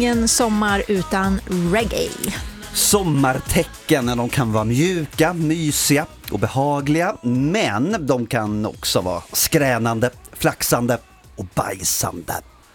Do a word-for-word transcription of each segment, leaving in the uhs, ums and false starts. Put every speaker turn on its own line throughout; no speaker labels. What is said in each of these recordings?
ingen sommar utan reggae.
Sommartecken, de kan vara mjuka, mysiga och behagliga, men de kan också vara skränande, flaxande och bajsande.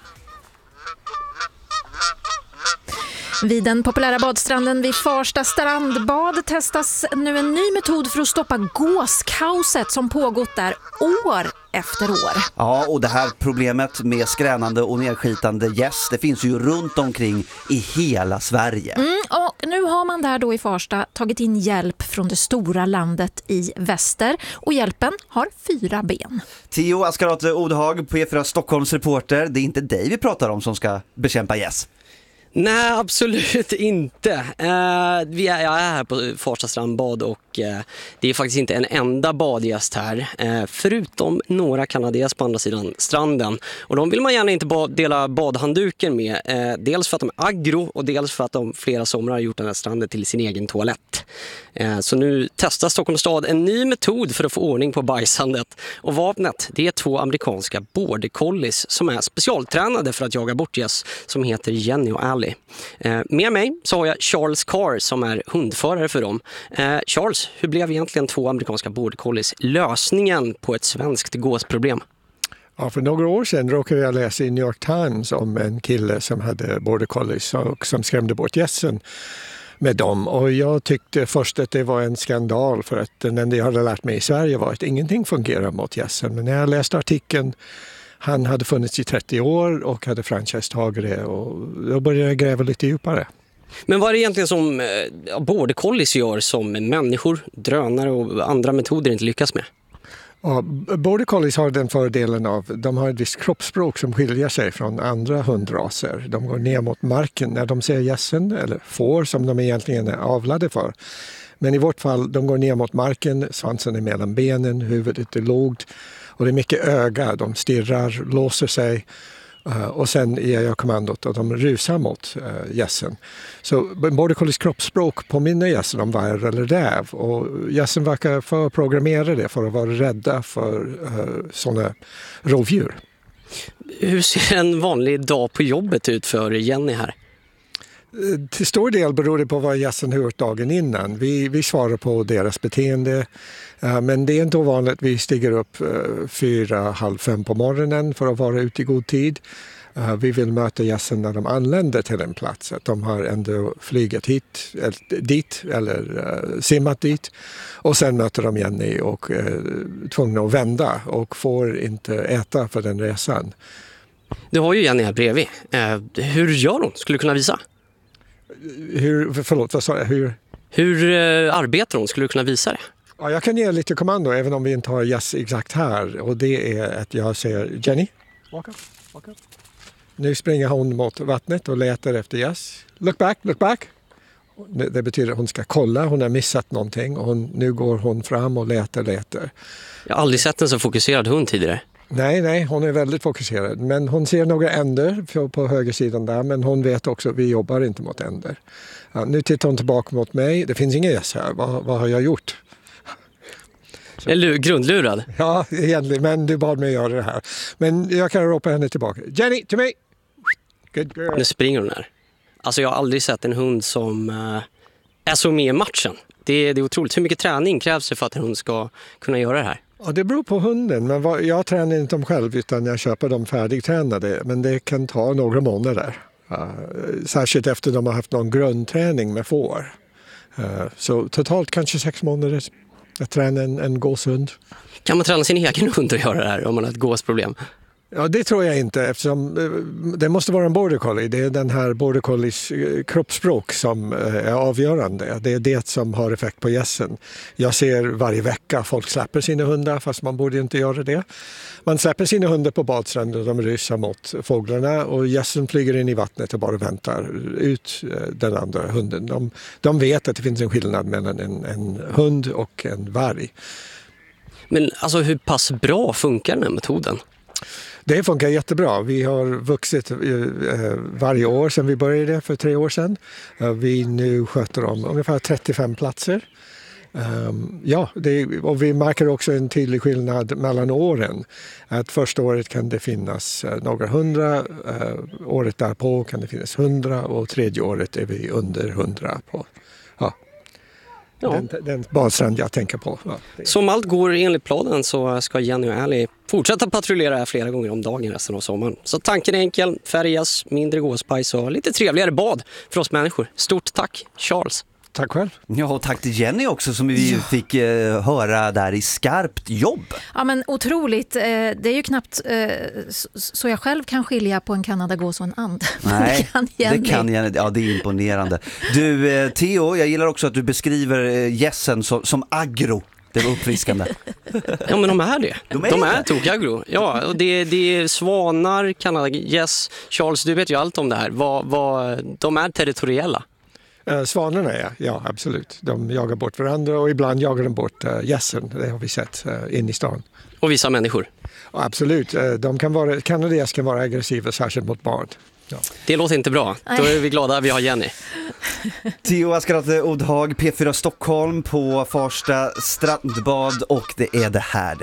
Vid den populära badstranden vid Farsta strandbad testas nu en ny metod för att stoppa gåskaoset som pågått där år efter år.
Ja, och det här problemet med skränande och nedskitande gäss, det finns ju runt omkring i hela Sverige.
Mm, och nu har man där då i Farsta tagit in hjälp från det stora landet i väster, och hjälpen har fyra ben.
Theo Askarate Odhag, P fyra Stockholms reporter, det är inte dig vi pratar om som ska bekämpa gäss.
Nej, absolut inte. Uh, vi är, jag är här på Farsta strandbad och uh, det är faktiskt inte en enda badgäst här. Uh, förutom några kanaders på andra sidan stranden. Och de vill man gärna inte ba- dela badhandduken med. Uh, dels för att de är aggro och dels för att de flera somrar har gjort den här stranden till sin egen toalett. Uh, så nu testar Stockholms stad en ny metod för att få ordning på bajsandet. Och vapnet, det är två amerikanska border collies som är specialtränade för att jaga bort gäss, som heter Jenny och Al. Eh, med mig så har jag Charles Carr som är hundförare för dem. Eh, Charles, hur blev egentligen två amerikanska border collies lösningen på ett svenskt gåsproblem?
Ja, för några år sedan råkade jag läsa i New York Times om en kille som hade border collies och som skrämde bort gässen med dem. Och jag tyckte först att det var en skandal, för att den enda jag hade lärt mig i Sverige var att ingenting fungerar mot gässen. Men när jag läste artikeln, han hade funnits i trettio år och hade franchisetagare, och då började jag gräva lite djupare.
Men vad är det egentligen som eh, border collies gör som människor, drönare och andra metoder inte lyckas med?
Ja, border collies har den fördelen av de har ett visst kroppsspråk som skiljer sig från andra hundraser. De går ner mot marken när de ser gässen, eller får som de egentligen är avlade för. Men i vårt fall, de går ner mot marken, svansen är mellan benen, huvudet är lågt. Och det är mycket öga, de stirrar, låser sig uh, och sen ger jag kommandot och de rusar mot uh, gässen. Så border collies kroppsspråk påminner gässen om varg eller räv, och gässen verkar förprogrammerade för att vara rädda för uh, sådana rovdjur.
Hur ser en vanlig dag på jobbet ut för Jenny här?
Till stor del beror det på vad gässen har gjort dagen innan. Vi, vi svarar på deras beteende, uh, men det är inte ovanligt att vi stiger upp uh, fyra, halv fem på morgonen för att vara ute i god tid. Uh, vi vill möta gässen när de anländer till en plats, att de har ändå flygat hit, eller, dit eller uh, simmat dit. Och sen möter de Jenny och är uh, tvungna att vända och får inte äta för den resan.
Du har ju Jenny här bredvid. Uh, hur gör hon? Skulle du kunna visa?
Hur, förlåt, vad sa jag? Hur?
Hur uh, arbetar hon? Skulle du kunna visa det?
Ja, jag kan ge lite kommando även om vi inte har gäss exakt här. Och det är att jag säger Jenny, walk up, walk up. Nu springer hon mot vattnet och letar efter gäss. Look back, look back. Det betyder att hon ska kolla, hon har missat någonting. Och hon, nu går hon fram och letar, letar.
Jag har aldrig sett en så fokuserad hund tidigare.
Nej, nej, hon är väldigt fokuserad. Men hon ser några änder på, på högersidan där. Men hon vet också att vi jobbar inte mot änder. Ja, nu tittar hon tillbaka mot mig. Det finns ingen gäss här. Vad, vad har jag gjort?
Jag är grundlurad.
Ja, egentligen. Men du bad mig göra det här. Men jag kan ropa henne tillbaka. Jenny, till mig! Good girl.
Nu springer hon här. Alltså jag har aldrig sett en hund som uh, är så med i matchen. Det, det är otroligt. Hur mycket träning krävs det för att en hund ska kunna göra det här?
Ja, det beror på hunden. Men vad, jag tränar inte dem själv utan jag köper dem färdigtränade. Men det kan ta några månader. Uh, särskilt efter de har haft någon grundträning med får. Uh, så totalt kanske sex månader att träna en, en gåshund.
Kan man träna sin egen hund att göra det här om man har ett gåsproblem?
Ja, det tror jag inte, eftersom det måste vara en border collie. Det är den här border collies kroppsspråk som är avgörande. Det är det som har effekt på gässen. Jag ser varje vecka folk släpper sina hundar, fast man borde inte göra det. Man släpper sina hundar på badstranden och de rusar mot fåglarna, och gässen flyger in i vattnet och bara väntar ut den andra hunden. De, de vet att det finns en skillnad mellan en, en hund och en varg.
Men alltså hur pass bra funkar den här metoden?
Det funkar jättebra. Vi har vuxit varje år sedan vi började för tre år sedan. Vi nu sköter om ungefär trettiofem platser. Um, ja, det, och vi märker också en tydlig skillnad mellan åren. Att första året kan det finnas uh, några hundra, uh, året därpå kan det finnas hundra och tredje året är vi under hundra på. Ja. Ja. Den, den badstrand jag tänker på. Ja.
Som allt går enligt planen så ska Jenny och Ali fortsätta patrullera här flera gånger om dagen resten av sommaren. Så tanken är enkel, färgas, mindre gåspajs och lite trevligare bad för oss människor. Stort tack, Charles.
Tack själv.
Ja, och tack till Jenny också som vi ja. fick eh, höra där i Skarpt jobb.
Ja, men otroligt. Eh, det är ju knappt eh, så, så jag själv kan skilja på en kanadagås och en and.
Nej,
det kan Jenny.
Det kan Jenny. Ja, det är imponerande. Du, eh, Theo, jag gillar också att du beskriver eh, gässen som, som aggro. Det var uppfriskande.
Ja, men de är det. De är,
de
är tokagro. Ja, och det, det är svanar, kanadagäss. Charles, du vet ju allt om det här. Vad, vad, de är territoriella.
Uh, svanarna är, ja absolut. De jagar bort varandra och ibland jagar de bort uh, gässen. Det har vi sett uh, in i stan.
Och vissa människor?
Ja, absolut. Uh, de kan vara, kanadagäss kan vara aggressiva, särskilt mot barn. Ja.
Det låter inte bra. Då är vi glada att vi har Jenny.
Theo Askarate Odhag, P fyra Stockholm på Farsta strandbad och det är det här.